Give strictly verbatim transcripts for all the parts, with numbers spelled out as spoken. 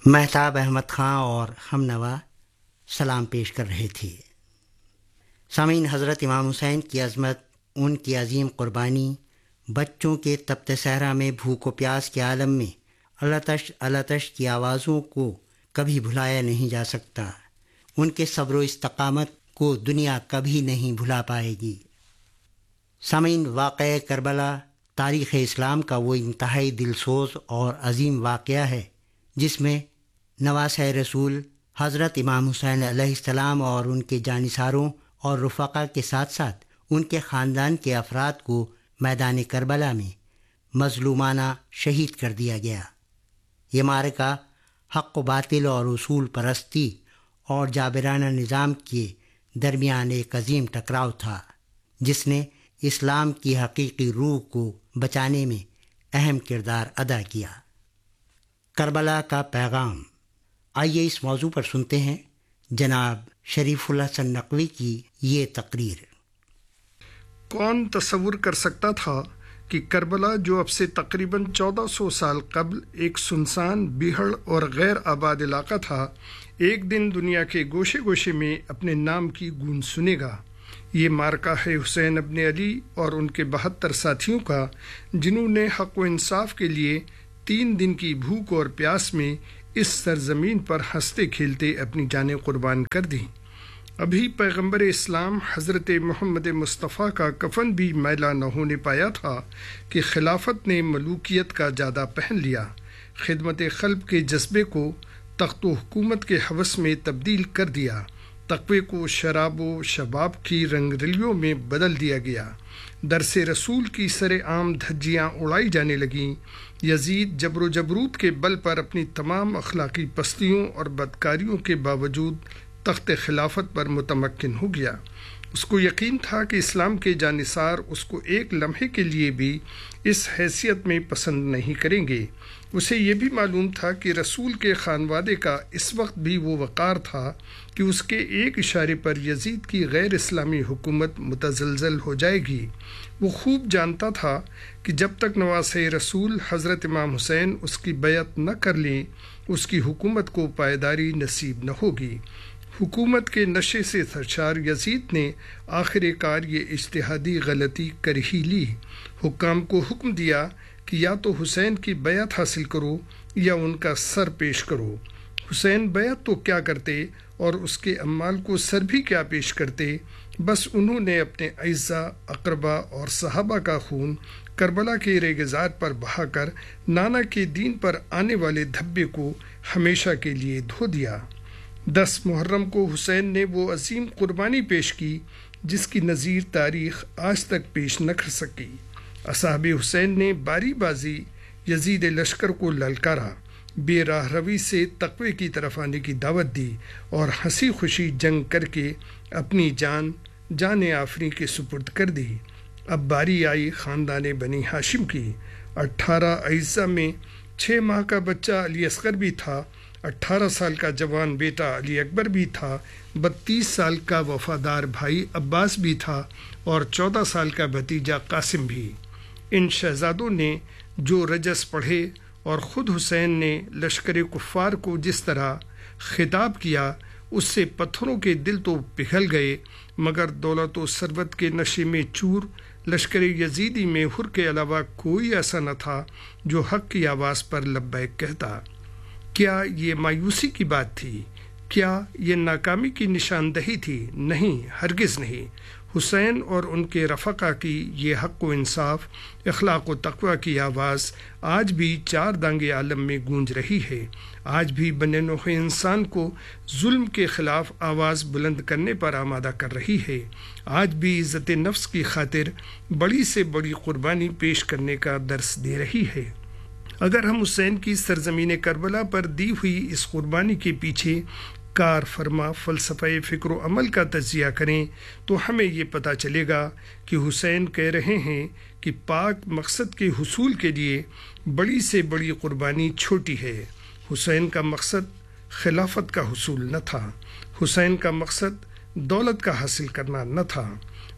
مہتاب احمد خان اور ہم نوا سلام پیش کر رہے تھے۔ سامعین، حضرت امام حسین کی عظمت، ان کی عظیم قربانی، بچوں کے تپت صحرا میں بھوک و پیاس کے عالم میں التش التش کی آوازوں کو کبھی بھلایا نہیں جا سکتا۔ ان کے صبر و استقامت کو دنیا کبھی نہیں بھلا پائے گی۔ سامعین، واقعہ کربلا تاریخ اسلام کا وہ انتہائی دلسوز اور عظیم واقعہ ہے جس میں نواسۂ رسول حضرت امام حسین علیہ السلام اور ان کے جانثاروں اور رفقا کے ساتھ ساتھ ان کے خاندان کے افراد کو میدان کربلا میں مظلومانہ شہید کر دیا گیا۔ یہ معرکہ حق و باطل اور اصول پرستی اور جابرانہ نظام کے درمیان ایک عظیم ٹکراؤ تھا جس نے اسلام کی حقیقی روح کو بچانے میں اہم کردار ادا کیا۔ کربلا کا پیغام، آئیے اس موضوع پر سنتے ہیں جناب شریف الحسن نقوی کی یہ تقریر۔ کون تصور کر سکتا تھا کہ کربلا، جو اب سے تقریباً چودہ سو سال قبل ایک سنسان، بیہڑ اور غیر آباد علاقہ تھا، ایک دن دنیا کے گوشے گوشے میں اپنے نام کی گونج سنے گا۔ یہ معرکہ ہے حسین ابن علی اور ان کے بہتر ساتھیوں کا، جنہوں نے حق و انصاف کے لیے تین دن کی بھوک اور پیاس میں اس سرزمین پر ہنستے کھیلتے اپنی جانیں قربان کر دیں۔ ابھی پیغمبر اسلام حضرت محمد مصطفیٰ کا کفن بھی میلا نہ ہونے پایا تھا کہ خلافت نے ملوکیت کا جادہ پہن لیا، خدمت خلق کے جذبے کو تخت و حکومت کے ہوس میں تبدیل کر دیا، تقوی کو شراب و شباب کی رنگ رلیوں میں بدل دیا گیا، درس رسول کی سر عام دھجیاں اڑائی جانے لگیں۔ یزید جبر و جبروت کے بل پر اپنی تمام اخلاقی پستیوں اور بدکاریوں کے باوجود تخت خلافت پر متمکن ہو گیا۔ اس کو یقین تھا کہ اسلام کے جانثار اس کو ایک لمحے کے لیے بھی اس حیثیت میں پسند نہیں کریں گے۔ اسے یہ بھی معلوم تھا کہ رسول کے خانوادے کا اس وقت بھی وہ وقار تھا کہ اس کے ایک اشارے پر یزید کی غیر اسلامی حکومت متزلزل ہو جائے گی۔ وہ خوب جانتا تھا کہ جب تک نواسۂ رسول حضرت امام حسین اس کی بیعت نہ کر لیں، اس کی حکومت کو پائیداری نصیب نہ ہوگی۔ حکومت کے نشے سے سرشار یزید نے آخر کار یہ اجتہادی غلطی کر ہی لی۔ حکام کو حکم دیا کہ یا تو حسین کی بیعت حاصل کرو یا ان کا سر پیش کرو۔ حسین بیعت تو کیا کرتے اور اس کے عمال کو سر بھی کیا پیش کرتے، بس انہوں نے اپنے اعزا، اقربا اور صحابہ کا خون کربلا کے ریگزار پر بہا کر نانا کے دین پر آنے والے دھبے کو ہمیشہ کے لیے دھو دیا۔ دس محرم کو حسین نے وہ عظیم قربانی پیش کی جس کی نظیر تاریخ آج تک پیش نہ کر سکی۔ اصحاب حسین نے باری بازی یزید لشکر کو للکارا، بے راہ روی سے تقوی کی طرف آنے کی دعوت دی اور ہنسی خوشی جنگ کر کے اپنی جان جان آفریں کے سپرد کر دی۔ اب باری آئی خاندان بنی ہاشم کی۔ اٹھارہ اعزا میں چھ ماہ کا بچہ علی اصغر بھی تھا، اٹھارہ سال کا جوان بیٹا علی اکبر بھی تھا، بتیس سال کا وفادار بھائی عباس بھی تھا اور چودہ سال کا بھتیجا قاسم بھی۔ ان شہزادوں نے جو رجس پڑھے اور خود حسین نے لشکر کفار کو جس طرح خطاب کیا، اس سے پتھروں کے دل تو پگھل گئے، مگر دولت و ثروت کے نشے میں چور لشکر یزیدی میں حر کے علاوہ کوئی ایسا نہ تھا جو حق کی آواز پر لبیک کہتا۔ کیا یہ مایوسی کی بات تھی؟ کیا یہ ناکامی کی نشاندہی تھی؟ نہیں، ہرگز نہیں۔ حسین اور ان کے رفقا کی یہ حق و انصاف، اخلاق و تقوی کی آواز آج بھی چار دانگے عالم میں گونج رہی ہے، آج بھی بنی نوع انسان کو ظلم کے خلاف آواز بلند کرنے پر آمادہ کر رہی ہے، آج بھی عزت نفس کی خاطر بڑی سے بڑی قربانی پیش کرنے کا درس دے رہی ہے۔ اگر ہم حسین کی سرزمین کربلا پر دی ہوئی اس قربانی کے پیچھے کار فرما فلسفہ فکر و عمل کا تجزیہ کریں تو ہمیں یہ پتہ چلے گا کہ حسین کہہ رہے ہیں کہ پاک مقصد کے حصول کے لیے بڑی سے بڑی قربانی چھوٹی ہے۔ حسین کا مقصد خلافت کا حصول نہ تھا، حسین کا مقصد دولت کا حاصل کرنا نہ تھا،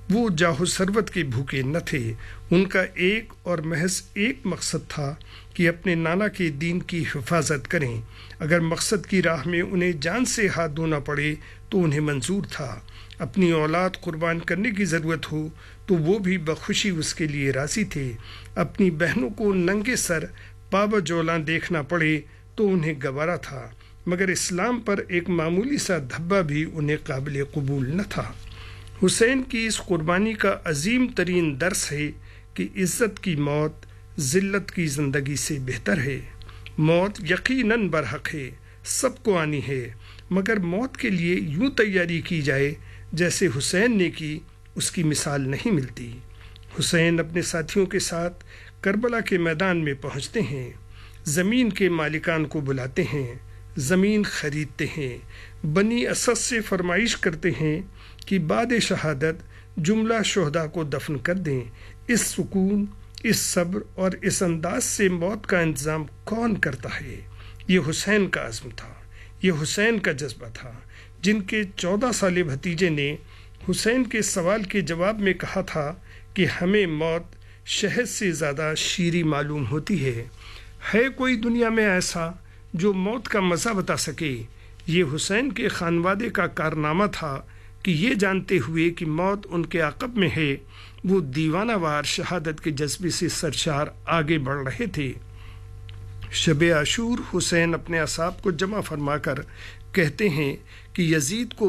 وہ جاہ و ثروت کے بھوکے نہ تھے، ان کا ایک اور محض ایک مقصد تھا کہ اپنے نانا کے دین کی حفاظت کریں۔ اگر مقصد کی راہ میں انہیں جان سے ہاتھ دھونا پڑے تو انہیں منظور تھا، اپنی اولاد قربان کرنے کی ضرورت ہو تو وہ بھی بخوشی اس کے لیے راضی تھے، اپنی بہنوں کو ننگے سر پاو جولاں دیکھنا پڑے تو انہیں گوارا تھا، مگر اسلام پر ایک معمولی سا دھبا بھی انہیں قابل قبول نہ تھا۔ حسین کی اس قربانی کا عظیم ترین درس ہے کہ عزت کی موت ذلت کی زندگی سے بہتر ہے۔ موت یقیناً برحق ہے، سب کو آنی ہے، مگر موت کے لیے یوں تیاری کی جائے جیسے حسین نے کی، اس کی مثال نہیں ملتی۔ حسین اپنے ساتھیوں کے ساتھ کربلا کے میدان میں پہنچتے ہیں، زمین کے مالکان کو بلاتے ہیں، زمین خریدتے ہیں، بنی اسد سے فرمائش کرتے ہیں کہ بعد شہادت جملہ شہداء کو دفن کر دیں۔ اس سکون، اس صبر اور اس انداز سے موت کا انتظام کون کرتا ہے؟ یہ حسین کا عزم تھا، یہ حسین کا جذبہ تھا، جن کے چودہ سالے بھتیجے نے حسین کے سوال کے جواب میں کہا تھا کہ ہمیں موت شہد سے زیادہ شیریں معلوم ہوتی ہے۔ ہے کوئی دنیا میں ایسا جو موت کا مزہ بتا سکے؟ یہ حسین کے خانوادے کا کارنامہ تھا کہ یہ جانتے ہوئے کہ موت ان کے عقب میں ہے، وہ دیوانہ وار شہادت کے جذبے سے سرشار آگے بڑھ رہے تھے۔ شب عاشور حسین اپنے اصحاب کو جمع فرما کر کہتے ہیں کہ یزید کو